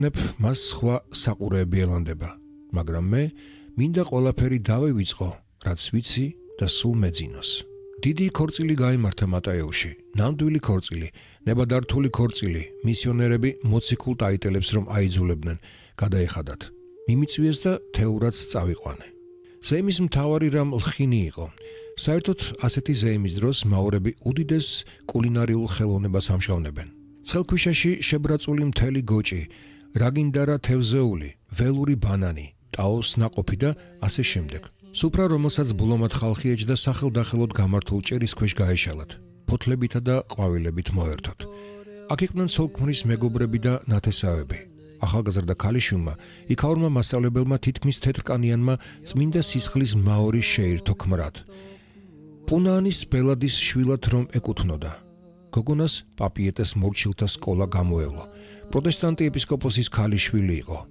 ნებ მას სხვა საყურეები ელანდება, მაგრამ მე მინდა ყველაფერი დავივიწყო, რაც ვიცი და სულ მეძინოს. დიდი ქორწილი გაიმართა მატაეუში, ნამდვილი ქორწილი, ნებადართული ქორწილი, მისიონერები მოციქულ ტაიტელებს რომ აიძულებდნენ, გადაეხადათ. მიმიწვიეს და თეურად წავიყვანე. ზეიმის მთავარი რამ ლხინი იყო. საერთოდ ასეთი ზეიმის დროს მაორები უდიდეს კულინარიულ ხელოვნებას ამშავნებენ. ცხელქვიშაში შებრაწული მთელი გოჭი, რაგინდარა თევზეული, ველური ბანანი, ტაოს ნაყოფი და ასე შემდეგ. სუფრა, რომელსაც ბულომად ხალხი ეჯდა სახელდახელოდ გამართულ ჭერის ქვეშ გაეშალათ, ფოთლებითა და ყვავილებით მოერთოთ. აქ იყვნენ სოლქმრის მეგობრები და ნათესავები. ახალგაზრდა ქალიშვილმა, იქაურმა მასწავლებელმა თითქმის თეთრკანიანმა წმინდა სისხლის მაორი შეირთო ქმრად. პუნაანის ბელადის შვილად რომ ეკუთვნოდა. გოგონას პაპიეტეს მორჩილთა სკოლა გამოევლო. პროტესტანტი ეპისკოპოსის ქალიშვილი იყო.